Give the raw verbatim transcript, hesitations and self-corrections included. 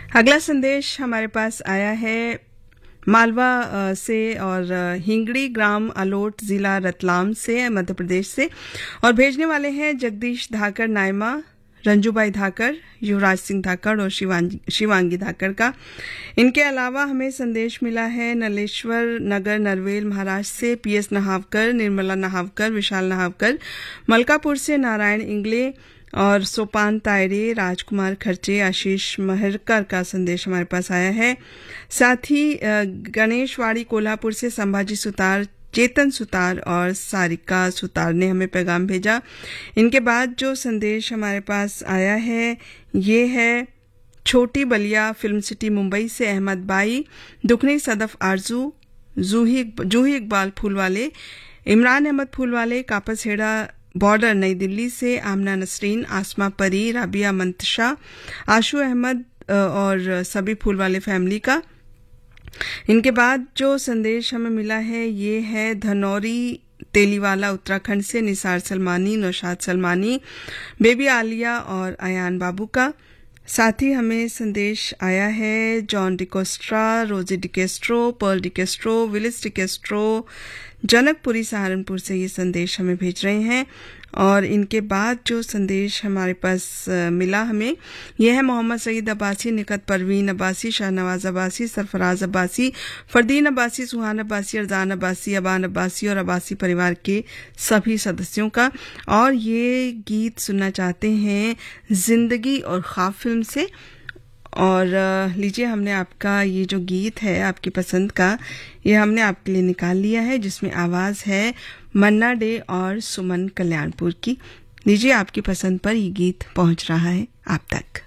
अगला संदेश हमारे पास आया है मालवा अ, से और अ, हिंगड़ी ग्राम अलोट जिला रतलाम से मध्य प्रदेश से और भेजने वाले हैं जगदीश धाकर, नायमा, रंजूबाई धाकर, युवराज सिंह धाकर और शिवांगी शिवांगी धाकर का। इनके अलावा हमें संदेश मिला है नलेश्वर नगर नरवेल महाराष्ट्र से पीएस नहावकर, निर्मला नहावकर, विशाल नहावकर, मलकापुर से नारायण इंगले और सोपान तायरे, राजकुमार खर्चे, आशीष महरकर का संदेश हमारे पास आया है। साथ ही गणेशवाड़ी कोल्हापुर से संभाजी सुतार, चेतन सुतार और सारिका सुतार ने हमें पैगाम भेजा। इनके बाद जो संदेश हमारे पास आया है ये है छोटी बलिया फिल्म सिटी मुंबई से अहमद बाई, दुखनी सदफ आरजू, जूही जूही इकबाल फूलवाले, इमरान अहमद फूलवाले, कापस हेड़ा बॉर्डर नई दिल्ली से आमना नसरीन, आसमा परी, राबिया मंतशा, आशू अहमद और सभी फूलवाले फैमिली का। इनके बाद जो संदेश हमें मिला है ये है धनौरी तेलीवाला उत्तराखंड से निसार सलमानी, नौशाद सलमानी, बेबी आलिया और अयान बाबू का। साथ ही हमें संदेश आया है जॉन डिकोस्ट्रा, रोजी डिकेस्ट्रो, पर्ल डिकेस्ट्रो, विलिस डिकेस्ट्रो, जनकपुरी सहारनपुर से ये संदेश हमें भेज रहे हैं। और इनके बाद जो संदेश हमारे पास मिला हमें यह है मोहम्मद सईद अब्बासी, निकत परवीन अब्बासी, शाहनवाज अब्बासी, सरफराज अब्बासी, फरदीन अब्बासी, सुहान अब्बासी, अरजान अब्बासी, अबान अब्बासी और अब्बासी परिवार के सभी सदस्यों का। और ये गीत सुनना चाहते हैं जिंदगी और ख्वाब फिल्म से। और लीजिए हमने आपका ये जो गीत है आपकी पसंद का ये हमने आपके लिए निकाल लिया है जिसमें आवाज है मन्ना डे और सुमन कल्याणपुर की। लीजिए आपकी पसंद पर ये गीत पहुंच रहा है आप तक।